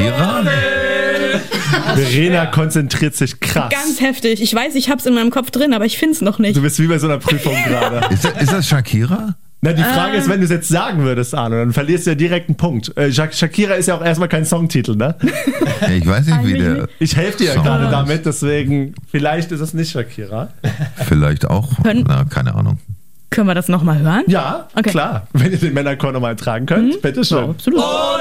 Shakira? Verena konzentriert sich krass. Ganz heftig. Ich weiß, ich hab's in meinem Kopf drin, aber ich find's noch nicht. Du bist wie bei so einer Prüfung gerade. Ist das Shakira? Na, die Frage ist, wenn du es jetzt sagen würdest, Arno, dann verlierst du ja direkt einen Punkt. Shakira ist ja auch erstmal kein Songtitel, ne? Ja, ich weiß nicht, wie der... Ich helfe dir ja Song gerade ist. damit, deswegen, vielleicht ist es nicht Shakira. Vielleicht auch. Na, keine Ahnung. Können wir das nochmal hören? Ja, Okay. klar. Wenn ihr den Männerchor nochmal tragen könnt, bitteschön. Ja, absolut.